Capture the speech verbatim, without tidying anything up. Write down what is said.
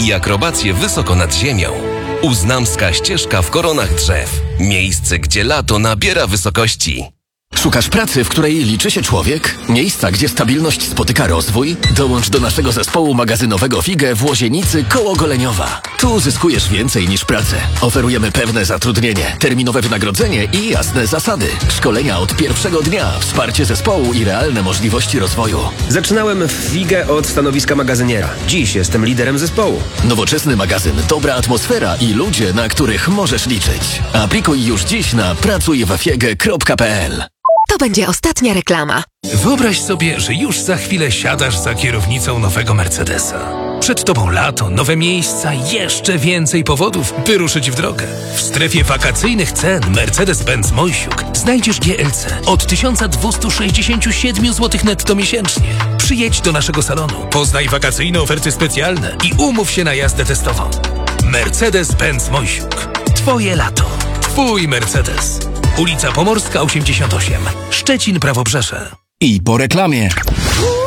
i akrobacje wysoko nad ziemią. Uznamska ścieżka w koronach drzew. Miejsce, gdzie lato nabiera wysokości. Szukasz pracy, w której liczy się człowiek? Miejsca, gdzie stabilność spotyka rozwój? Dołącz do naszego zespołu magazynowego Figę w Łozienicy koło Goleniowa. Tu uzyskujesz więcej niż pracę. Oferujemy pewne zatrudnienie, terminowe wynagrodzenie i jasne zasady. Szkolenia od pierwszego dnia, wsparcie zespołu i realne możliwości rozwoju. Zaczynałem w Figę od stanowiska magazyniera. Dziś jestem liderem zespołu. Nowoczesny magazyn, dobra atmosfera i ludzie, na których możesz liczyć. Aplikuj już dziś na pracuj w fiege kropka p l. To będzie ostatnia reklama. Wyobraź sobie, że już za chwilę siadasz za kierownicą nowego Mercedesa. Przed tobą lato, nowe miejsca, jeszcze więcej powodów, by ruszyć w drogę. W strefie wakacyjnych cen Mercedes-Benz Mojsiuk znajdziesz G L C od tysiąc dwieście sześćdziesiąt siedem złotych netto miesięcznie. Przyjedź do naszego salonu, poznaj wakacyjne oferty specjalne i umów się na jazdę testową. Mercedes-Benz Mojsiuk. Twoje lato. Twój Mercedes. Ulica Pomorska osiemdziesiąt osiem. Szczecin, Prawobrzeże. I po reklamie.